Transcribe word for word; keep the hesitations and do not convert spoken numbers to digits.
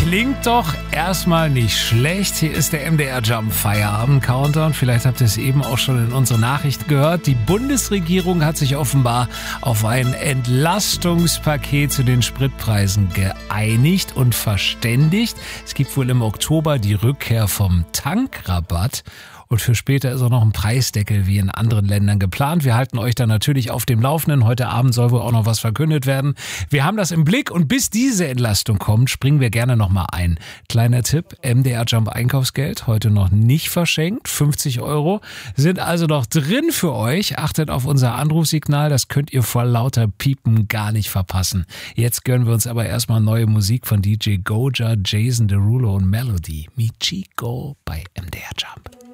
Klingt doch erstmal nicht schlecht. Hier ist der M D R Jump Feierabend Countdown. Vielleicht habt ihr es eben auch schon in unseren Nachrichten gehört. Die Bundesregierung hat sich offenbar auf ein Entlastungspaket zu den Spritpreisen geeinigt und verständigt. Es gibt wohl im Oktober die Rückkehr vom Tankrabatt. Und für später ist auch noch ein Preisdeckel wie in anderen Ländern geplant. Wir halten euch da natürlich auf dem Laufenden. Heute Abend soll wohl auch noch was verkündet werden. Wir haben das im Blick und bis diese Entlastung kommt, springen wir gerne nochmal ein. Kleiner Tipp, M D R Jump Einkaufsgeld, heute noch nicht verschenkt. fünfzig Euro sind also noch drin für euch. Achtet auf unser Anrufsignal, das könnt ihr vor lauter Piepen gar nicht verpassen. Jetzt gönnen wir uns aber erstmal neue Musik von D J Goja, Jason Derulo und Melody. Michiko bei M D R Jump.